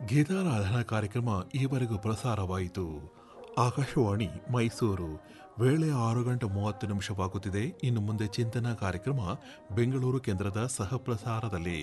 ಗೀತಾರಾಧನಾ ಕಾರ್ಯಕ್ರಮ ಈವರೆಗೂ ಪ್ರಸಾರವಾಯಿತು. ಆಕಾಶವಾಣಿ ಮೈಸೂರು. ವೇಳೆ 6:30 ಇನ್ನು ಮುಂದೆ ಚಿಂತನಾ ಕಾರ್ಯಕ್ರಮ ಬೆಂಗಳೂರು ಕೇಂದ್ರದ ಸಹಪ್ರಸಾರದಲ್ಲಿ.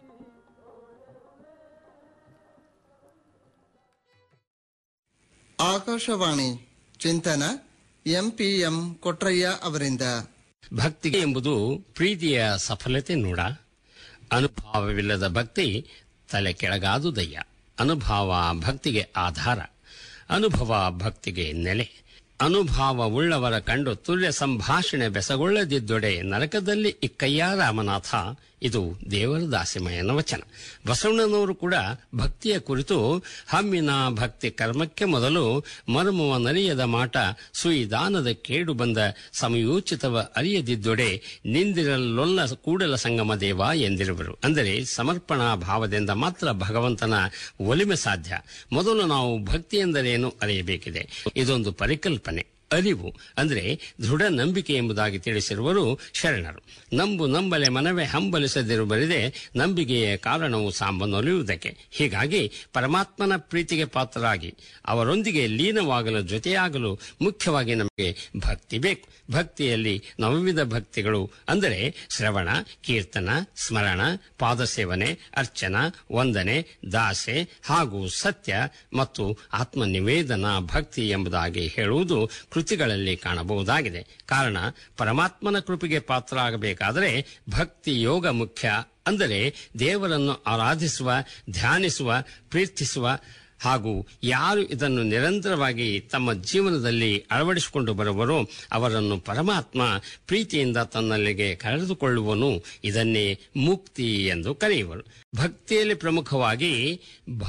ಆಕಾಶವಾಣಿ ಚಿಂತನ ಎಂಪಿಎಂ ಕೊಟ್ರಯ್ಯ ಅವರಿಂದ. ಭಕ್ತಿ ಎಂಬುದು ಪ್ರೀತಿಯ ಸಫಲತೆ ನೋಡ. ಅನುಭವವಿಲ್ಲದ ಭಕ್ತಿ ತಲೆ ಕೆಳಗಾದುದಯ್ಯ. ಅನುಭವ ಭಕ್ತಿಗೆ ಆಧಾರ, ಅನುಭವ ಭಕ್ತಿಗೆ ನೆಲೆ. ಅನುಭವವುಳ್ಳವರ ಕಂಡು ತುಲ್ಯ ಸಂಭಾಷಣೆ ಬೆಸಗೊಳ್ಳದಿದ್ದೊಡೆ ನರಕದಲ್ಲಿ ಇಕ್ಕಯ್ಯ ರಾಮನಾಥ. ಇದು ದೇವರ ದಾಸಿಮಯನ ವಚನ. ಬಸವಣ್ಣನವರು ಕೂಡ ಭಕ್ತಿಯ ಕುರಿತು ಹಮ್ಮಿನ ಭಕ್ತಿ ಕರ್ಮಕ್ಕೆ ಮೊದಲು ಮರ್ಮವ ನರಿಯದ ಮಾಟ ಸುಯಿದಾನದ ಕೇಡು ಬಂದ ಸಮಯೋಚಿತವ ಅರಿಯದಿದ್ದೊಡೆ ನಿಂದಿರಲೊಲ್ಲ ಕೂಡಲ ಸಂಗಮ ದೇವ ಎಂದಿರುವರು. ಅಂದರೆ ಸಮರ್ಪಣಾ ಭಾವದಿಂದ ಮಾತ್ರ ಭಗವಂತನ ಒಲಿಮೆ ಸಾಧ್ಯ. ಮೊದಲು ನಾವು ಭಕ್ತಿ ಎಂದರೇನು ಅರಿಯಬೇಕಿದೆ. ಇದೊಂದು ಪರಿಕಲ್ಪನೆ, ಅರಿವು, ಅಂದರೆ ದೃಢ ನಂಬಿಕೆ ಎಂಬುದಾಗಿ ತಿಳಿಸಿರುವರು ಶರಣರು. ನಂಬಲೆ ಮನವೇ ಹಂಬಲಿಸದಿರು ಬರಿದೆ ನಂಬಿಕೆಯ ಕಾರಣವು ಸಾಂಬನೊಲಿಯುವುದಕ್ಕೆ. ಹೀಗಾಗಿ ಪರಮಾತ್ಮನ ಪ್ರೀತಿಗೆ ಪಾತ್ರರಾಗಿ ಅವರೊಂದಿಗೆ ಲೀನವಾಗಲು, ಜೊತೆಯಾಗಲು ಮುಖ್ಯವಾಗಿ ನಮಗೆ ಭಕ್ತಿ ಬೇಕು. ಭಕ್ತಿಯಲ್ಲಿ ನವವಿಧ ಭಕ್ತಿಗಳು ಅಂದರೆ ಶ್ರವಣ, ಕೀರ್ತನ, ಸ್ಮರಣ, ಪಾದಸೇವನೆ, ಅರ್ಚನ, ವಂದನೆ, ದಾಸೆ ಹಾಗೂ ಸತ್ಯ ಮತ್ತು ಆತ್ಮನಿವೇದನ ಭಕ್ತಿ ಎಂಬುದಾಗಿ ಹೇಳುವುದು ಕೃತಿಗಳಲ್ಲಿ ಕಾಣಬಹುದಾಗಿದೆ. ಕಾರಣ, ಪರಮಾತ್ಮನ ಕೃಪೆಗೆ ಪಾತ್ರ ಆಗಬೇಕಾದರೆ ಭಕ್ತಿ ಯೋಗ ಮುಖ್ಯ. ಅಂದರೆ ದೇವರನ್ನು ಆರಾಧಿಸುವ, ಧ್ಯಾನಿಸುವ, ಪ್ರೀತಿಸುವ ಹಾಗೂ ಯಾರು ಇದನ್ನು ನಿರಂತರವಾಗಿ ತಮ್ಮ ಜೀವನದಲ್ಲಿ ಅಳವಡಿಸಿಕೊಂಡು ಬರುವರೋ ಅವರನ್ನು ಪರಮಾತ್ಮ ಪ್ರೀತಿಯಿಂದ ತನ್ನಲ್ಲಿಗೆ ಕರೆದುಕೊಳ್ಳುವನು. ಇದನ್ನೇ ಮುಕ್ತಿ ಎಂದು ಕರೆಯುವರು. ಭಕ್ತಿಯಲ್ಲಿ ಪ್ರಮುಖವಾಗಿ